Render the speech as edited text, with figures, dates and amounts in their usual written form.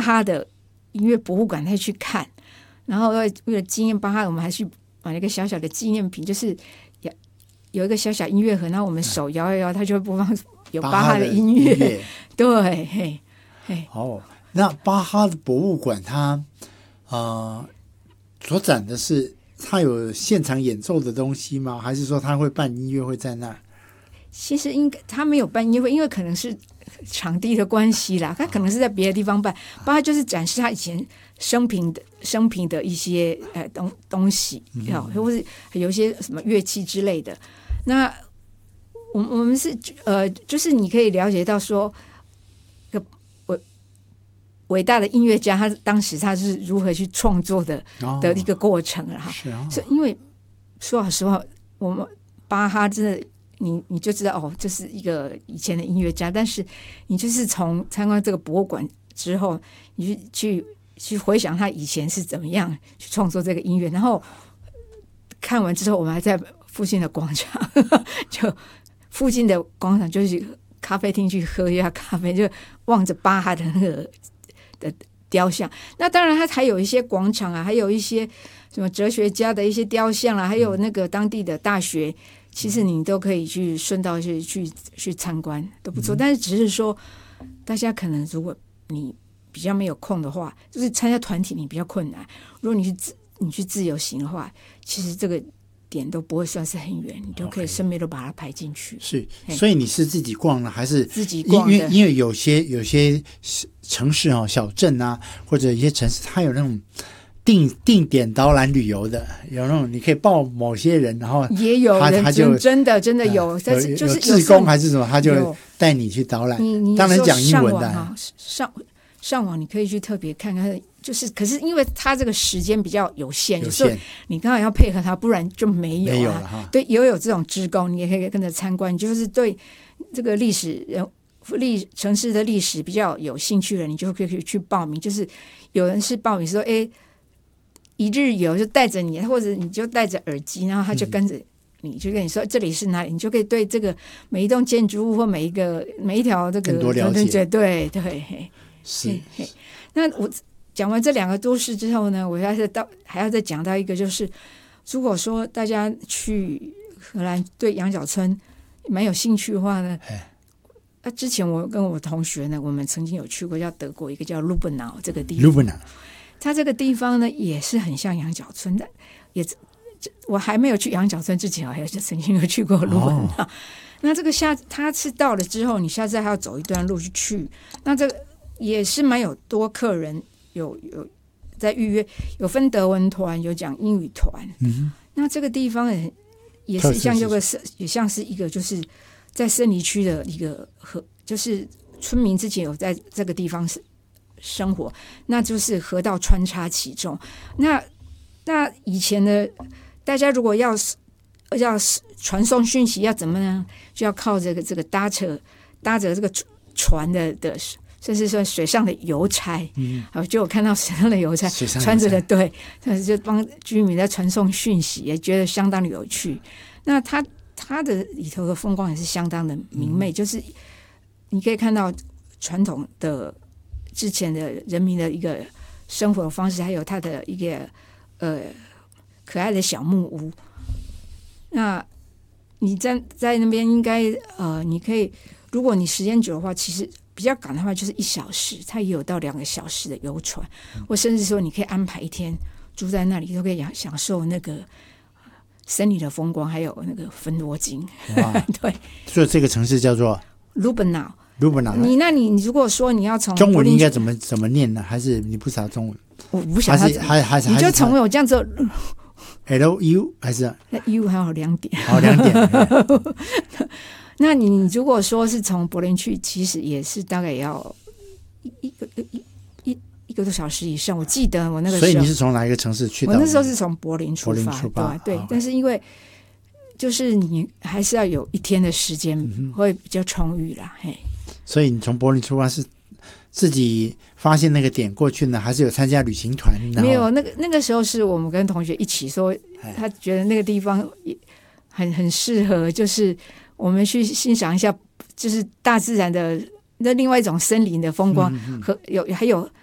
哈的音乐博物馆再去看，然后为了纪念巴哈，我们还去买了一个小小的纪念品，就是有一个小小音乐盒，然后我们手摇一摇，它就会播放有巴哈的音乐。对，嘿，嘿。 那巴哈的博物馆它所展的是它有现场演奏的东西吗？还是说它会办音乐会在那儿？ 其实应该他没有办音乐会，因为可能是场地的关系啦，他可能是在别的地方办。巴哈就是展示他以前生平的一些东西，或是有一些什么乐器之类的。那我们是就是你可以了解到说，伟大的音乐家，他当时他是如何去创作的一个过程了哈。是因为说老实话，我们巴哈真的。你就知道这是一个以前的音乐家，但是你就是从参观这个博物馆之后，你去回想他以前是怎么样去创作这个音乐，然后看完之后，我们还在附近的广场，就附近的广场就是咖啡厅去喝一下咖啡，就望着巴哈的那个的雕像。那当然，它还有一些广场啊，还有一些什么哲学家的一些雕像啊，还有那个当地的大学。其实你都可以去顺道去参观，都不错。但是只是说，大家可能如果你比较没有空的话，就是参加团体你比较困难。如果你去自由行的话，其实这个点都不会算是很远，你都可以顺便都把它排进去。 是，所以你是自己逛了还是自己逛的？ 因为有些城市小镇啊，或者一些城市，它有那种。定点导览旅游的，有那种你可以报某些人，然后也有人他就真的有，就是志工还是什么，他就带你去导览。 你当然讲英文的， 上网你可以去特别看看，就是可是因为他这个时间比较有限，所以你刚好要配合他，不然就没有了哈。对，也有这种志工，你也可以跟着参观，就是对这个城市的历史比较有兴趣的，你就可以去报名。就是有人是报名说，一日游就带着你，或者你就带着耳机，然后他就跟着你，就跟你说这里是哪里，你就可以对这个每一栋建筑物或每一条这个更多了解。 对， 是。 那我讲完这两个都市之后呢，我还要再讲到一个，就是如果说大家去荷兰对羊角村蛮有兴趣的话呢，之前我跟我同学呢，我们曾经有去过叫德国一个叫卢本瑙这个地方。它这个地方呢，也是很像羊角村的，我还没有去羊角村之前，我还曾经有去过卢本瑙。那这个它是到了之后，你下次还要走一段路去。那这个也是蛮有多客人有在预约，有分德文团，有讲英语团。那这个地方也是像也像是一个就是在森林区的一个就是村民之前有在这个地方生活，那就是河道穿插其中。那以前的大家如果要传送讯息要怎么呢？就要靠这个搭着这个船的甚至说水上的邮差。就我看到水上的邮差穿着的，对，就帮居民在传送讯息，也觉得相当的有趣。那它的里头的风光也是相当的明媚，就是你可以看到传统的之前的人民的一个生活方式，还有他的一个可爱的小木屋。那你在那边应该你可以，如果你时间久的话，其实比较赶的话就是1小时，它也有到2个小时的游船，或甚至说你可以安排一天住在那里，都可以享受那个森林的风光，还有那个芬多精。对， 所以这个城市叫做卢本瑙。你如果说你要从中文应该怎么念呢？还是你不晓得中文？ 我不晓得，你就从我这样子 LU 还是那 U 还有2点， 好2点。 那你如果说是从柏林去，其实也是大概也要一个多小时以上。我记得我那个时候， 所以你是从哪一个城市去的？ 我那时候是从柏林出发，对。但是因为就是你还是要有1天的时间，会比较充裕啦。 所以你从柏林出发是自己发现那个点过去呢，还是有参加旅行团？ 没有，那个时候是我们跟同学一起说，他觉得那个地方很适合，就是我们去欣赏一下，就是大自然的那另外一种森林的风光，还有